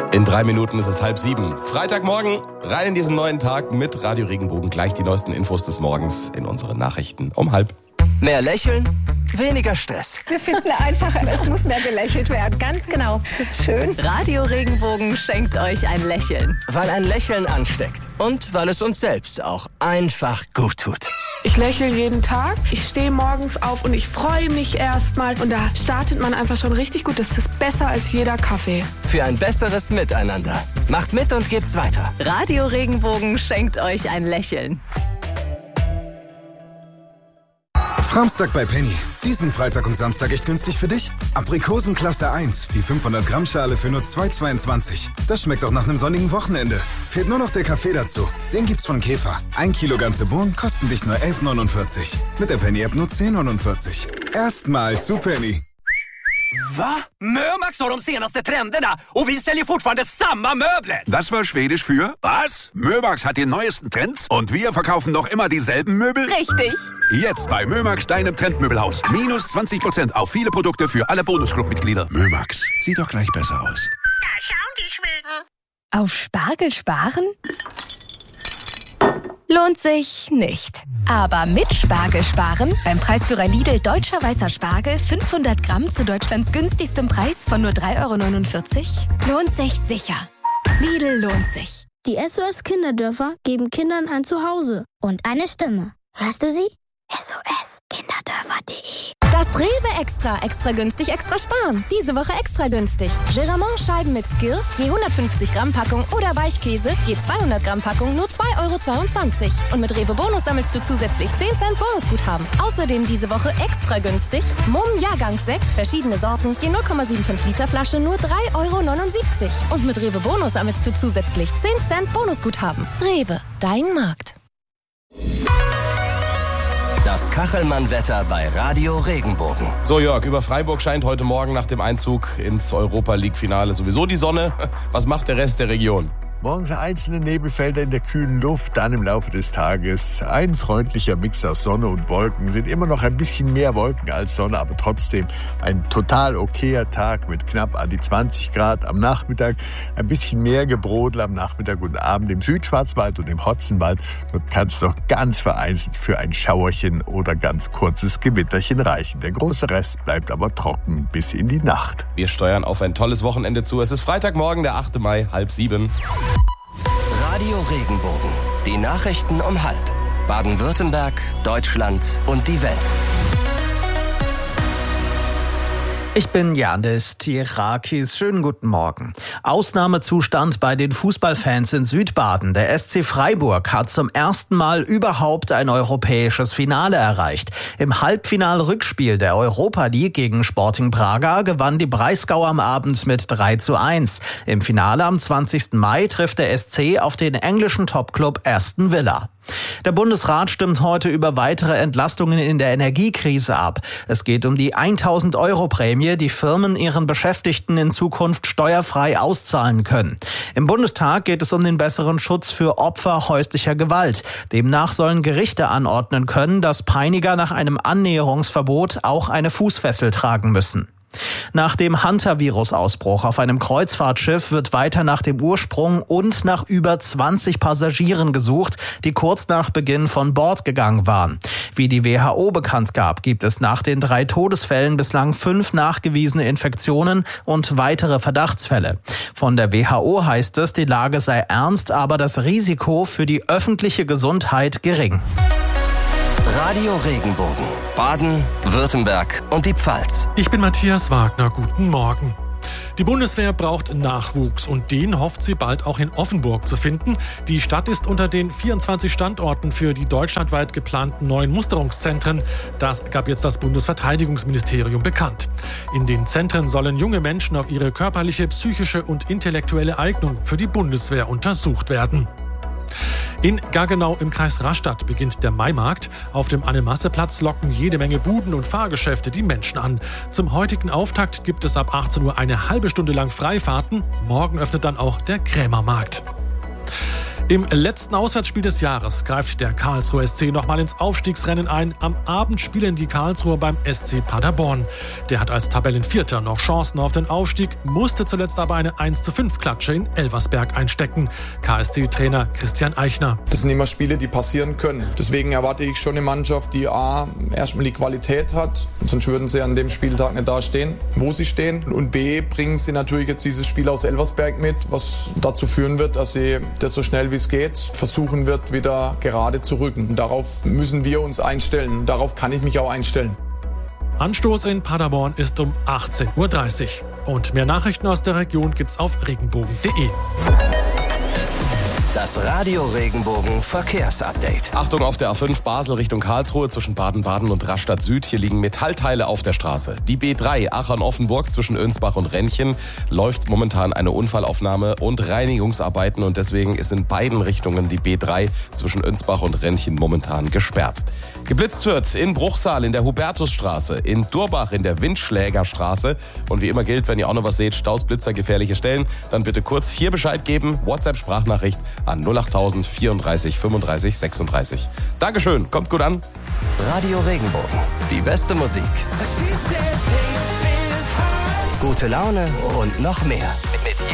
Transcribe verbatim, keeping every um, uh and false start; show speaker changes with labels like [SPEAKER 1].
[SPEAKER 1] In drei Minuten ist es halb sieben. Freitagmorgen, rein in diesen neuen Tag mit Radio Regenbogen. Gleich die neuesten Infos des Morgens in unseren Nachrichten um halb.
[SPEAKER 2] Mehr lächeln, weniger Stress.
[SPEAKER 3] Wir finden einfach, es muss mehr gelächelt werden. Ganz genau. Das ist schön.
[SPEAKER 4] Radio Regenbogen schenkt euch ein Lächeln.
[SPEAKER 2] Weil ein Lächeln ansteckt und weil es uns selbst auch einfach gut tut.
[SPEAKER 5] Ich lächle jeden Tag. Ich stehe morgens auf und ich freue mich erstmal. Und da startet man einfach schon richtig gut. Das ist besser als jeder Kaffee.
[SPEAKER 2] Für ein besseres Miteinander. Macht mit und gebt's weiter.
[SPEAKER 4] Radio Regenbogen schenkt euch ein Lächeln.
[SPEAKER 6] Samstag bei Penny. Diesen Freitag und Samstag echt günstig für dich? Aprikosen Klasse eins, die fünfhundert Gramm Schale für nur zwei Euro zweiundzwanzig. Das schmeckt auch nach einem sonnigen Wochenende. Fehlt nur noch der Kaffee dazu. Den gibt's von Käfer. Ein Kilo ganze Bohnen kosten dich nur elf Euro neunundvierzig. Mit der Penny-App nur zehn Euro neunundvierzig. Erstmal zu Penny.
[SPEAKER 7] Va? Mömax har de senaste trenderna och vi säljer fortfarande samma möbler.
[SPEAKER 8] Das war Schwedisch für was? Mömax hat die neuesten Trends und wir verkaufen noch immer dieselben Möbel?
[SPEAKER 4] Richtig.
[SPEAKER 8] Jetzt bei Mömax, deinem Trendmöbelhaus. Minus zwanzig Prozent auf viele Produkte für alle Bonusclub-Mitglieder. Mömax, sieht doch gleich besser aus.
[SPEAKER 9] Da schauen die Schweden.
[SPEAKER 10] Auf Spargel sparen? Lohnt sich nicht. Aber mit Spargel sparen, beim Preisführer Lidl Deutscher Weißer Spargel, fünfhundert Gramm zu Deutschlands günstigstem Preis von nur drei Euro neunundvierzig, lohnt sich sicher. Lidl lohnt sich.
[SPEAKER 11] Die S O S-Kinderdörfer geben Kindern ein Zuhause und eine Stimme. Hörst du sie? S O S Kinderdörfer punkt de.
[SPEAKER 4] Das Rewe Extra, extra günstig, extra sparen. Diese Woche extra günstig. Geramont Scheiben mit Skill, je hundertfünfzig Gramm Packung oder Weichkäse, je zweihundert Gramm Packung, nur zwei Euro zweiundzwanzig. Und mit Rewe Bonus sammelst du zusätzlich zehn Cent Bonusguthaben. Außerdem diese Woche extra günstig. Mumm Jahrgangssekt, verschiedene Sorten, je null Komma fünfundsiebzig Liter Flasche, nur drei Euro neunundsiebzig. Und mit Rewe Bonus sammelst du zusätzlich zehn Cent Bonusguthaben. Rewe, dein Markt.
[SPEAKER 2] Das Kachelmann-Wetter bei Radio Regenbogen.
[SPEAKER 1] So Jörg, über Freiburg scheint heute Morgen nach dem Einzug ins Europa-League-Finale sowieso die Sonne. Was macht der Rest der Region?
[SPEAKER 12] Morgens einzelne Nebelfelder in der kühlen Luft, dann im Laufe des Tages ein freundlicher Mix aus Sonne und Wolken. Sind immer noch ein bisschen mehr Wolken als Sonne, aber trotzdem ein total okayer Tag mit knapp an die zwanzig Grad. Am Nachmittag ein bisschen mehr Gebrodel am Nachmittag und Abend im Südschwarzwald und im Hotzenwald. Dort kann es doch ganz vereinzelt für ein Schauerchen oder ganz kurzes Gewitterchen reichen. Der große Rest bleibt aber trocken bis in die Nacht.
[SPEAKER 1] Wir steuern auf ein tolles Wochenende zu. Es ist Freitagmorgen, der achte Mai, halb sieben.
[SPEAKER 2] Radio Regenbogen. Die Nachrichten um halb. Baden-Württemberg, Deutschland und die Welt.
[SPEAKER 13] Ich bin Janis Tirakis. Schönen guten Morgen. Ausnahmezustand bei den Fußballfans in Südbaden. Der S C Freiburg hat zum ersten Mal überhaupt ein europäisches Finale erreicht. Im Halbfinal-Rückspiel der Europa League gegen Sporting Braga gewann die Breisgau am Abend mit drei zu eins. Im Finale am zwanzigsten Mai trifft der S C auf den englischen Topclub Aston Villa. Der Bundesrat stimmt heute über weitere Entlastungen in der Energiekrise ab. Es geht um die tausend Euro Prämie, die Firmen ihren Beschäftigten in Zukunft steuerfrei auszahlen können. Im Bundestag geht es um den besseren Schutz für Opfer häuslicher Gewalt. Demnach sollen Gerichte anordnen können, dass Peiniger nach einem Annäherungsverbot auch eine Fußfessel tragen müssen. Nach dem Hantavirus-Ausbruch auf einem Kreuzfahrtschiff wird weiter nach dem Ursprung und nach über zwanzig Passagieren gesucht, die kurz nach Beginn von Bord gegangen waren. Wie die W H O bekannt gab, gibt es nach den drei Todesfällen bislang fünf nachgewiesene Infektionen und weitere Verdachtsfälle. Von der W H O heißt es, die Lage sei ernst, aber das Risiko für die öffentliche Gesundheit gering.
[SPEAKER 2] Radio Regenbogen. Baden, Württemberg und die Pfalz.
[SPEAKER 14] Ich bin Matthias Wagner. Guten Morgen. Die Bundeswehr braucht Nachwuchs und den hofft sie bald auch in Offenburg zu finden. Die Stadt ist unter den vierundzwanzig Standorten für die deutschlandweit geplanten neuen Musterungszentren. Das gab jetzt das Bundesverteidigungsministerium bekannt. In den Zentren sollen junge Menschen auf ihre körperliche, psychische und intellektuelle Eignung für die Bundeswehr untersucht werden. In Gaggenau im Kreis Rastatt beginnt der Maimarkt. Auf dem Anne-Masse-Platz locken jede Menge Buden und Fahrgeschäfte die Menschen an. Zum heutigen Auftakt gibt es ab achtzehn Uhr eine halbe Stunde lang Freifahrten. Morgen öffnet dann auch der Krämermarkt. Im letzten Auswärtsspiel des Jahres greift der Karlsruher S C nochmal ins Aufstiegsrennen ein. Am Abend spielen die Karlsruher beim S C Paderborn. Der hat als Tabellenvierter noch Chancen auf den Aufstieg, musste zuletzt aber eine eins zu fünf Klatsche in Elversberg einstecken. K S C-Trainer Christian Eichner.
[SPEAKER 15] Das sind immer Spiele, die passieren können. Deswegen erwarte ich schon eine Mannschaft, die A, erstmal die Qualität hat, sonst würden sie an dem Spieltag nicht da stehen, wo sie stehen. Und B, bringen sie natürlich jetzt dieses Spiel aus Elversberg mit, was dazu führen wird, dass sie das so schnell wie es geht versuchen wird, wieder gerade zu rücken. Und darauf müssen wir uns einstellen. Darauf kann ich mich auch einstellen.
[SPEAKER 14] Anstoß in Paderborn ist um achtzehn Uhr dreißig. Und mehr Nachrichten aus der Region gibt's auf regenbogen punkt de.
[SPEAKER 2] Das Radio Regenbogen Verkehrsupdate.
[SPEAKER 1] Achtung auf der A fünf Basel Richtung Karlsruhe zwischen Baden-Baden und Rastatt Süd. Hier liegen Metallteile auf der Straße. Die B drei Aachen-Offenburg zwischen Önsbach und Rennchen läuft momentan eine Unfallaufnahme und Reinigungsarbeiten und deswegen ist in beiden Richtungen die B drei zwischen Önsbach und Rennchen momentan gesperrt. Geblitzt wird in Bruchsal in der Hubertusstraße, in Durbach in der Windschlägerstraße und wie immer gilt, wenn ihr auch noch was seht, Staus, Blitzer, gefährliche Stellen, dann bitte kurz hier Bescheid geben, WhatsApp-Sprachnachricht an null acht null null vierunddreißig fünfunddreißig sechsunddreißig. Dankeschön, kommt gut an.
[SPEAKER 2] Radio Regenbogen, die beste Musik. Gute Laune und noch mehr.